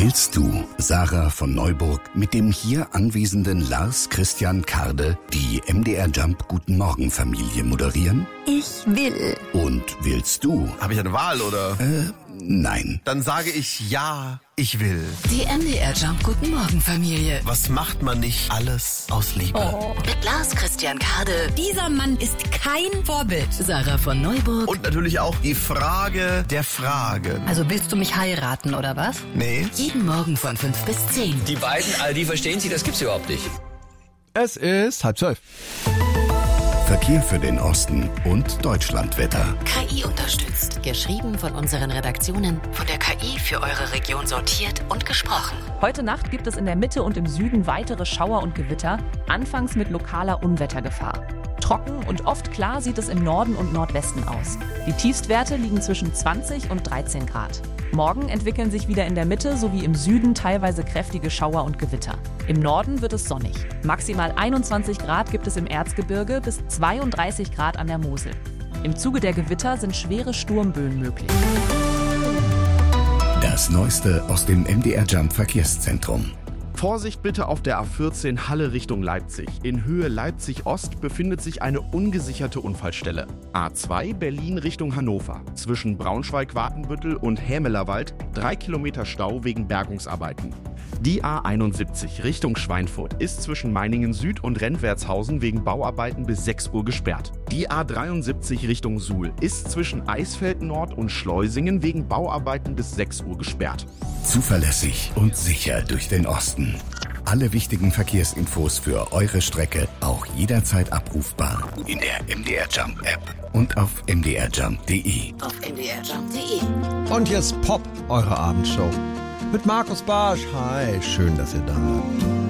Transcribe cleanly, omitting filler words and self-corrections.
Willst du, Sarah von Neuburg, mit dem hier anwesenden Lars Christian Karde die MDR Jump Guten Morgen Familie moderieren? Ich will. Und willst du? Habe ich eine Wahl, oder? Nein. Dann sage ich ja, ich will. Die MDR Jump Guten Morgen Familie. Was macht man nicht alles aus Liebe? Mit Lars Christian Karde. Dieser Mann ist kein Vorbild. Sarah von Neuburg. Und natürlich auch die Frage der Fragen. Also willst du mich heiraten, oder was? Nee. Jeden Morgen von 5 bis 10. Die beiden, die verstehen sich, das gibt's überhaupt nicht. Es ist 11:30. Verkehr für den Osten und Deutschlandwetter. KI unterstützt. Geschrieben von unseren Redaktionen. Von der KI für eure Region sortiert und gesprochen. Heute Nacht gibt es in der Mitte und im Süden weitere Schauer und Gewitter, anfangs mit lokaler Unwettergefahr. Trocken und oft klar sieht es im Norden und Nordwesten aus. Die Tiefstwerte liegen zwischen 20 und 13 Grad. Morgen entwickeln sich wieder in der Mitte sowie im Süden teilweise kräftige Schauer und Gewitter. Im Norden wird es sonnig. Maximal 21 Grad gibt es im Erzgebirge bis 32 Grad an der Mosel. Im Zuge der Gewitter sind schwere Sturmböen möglich. Das Neueste aus dem MDR Jump Verkehrszentrum. Vorsicht bitte auf der A14 Halle Richtung Leipzig. In Höhe Leipzig-Ost befindet sich eine ungesicherte Unfallstelle. A2 Berlin Richtung Hannover. Zwischen Braunschweig-Watenbüttel und Hämelerwald 3 Kilometer Stau wegen Bergungsarbeiten. Die A71 Richtung Schweinfurt ist zwischen Meiningen Süd und Rentwertshausen wegen Bauarbeiten bis 6 Uhr gesperrt. Die A73 Richtung Suhl ist zwischen Eisfeld Nord und Schleusingen wegen Bauarbeiten bis 6 Uhr gesperrt. Zuverlässig und sicher durch den Osten. Alle wichtigen Verkehrsinfos für eure Strecke auch jederzeit abrufbar in der MDR Jump App und auf mdrjump.de. Auf mdrjump.de. Und jetzt Pop, eure Abendshow. Mit Markus Barsch. Hi, schön, dass ihr da seid.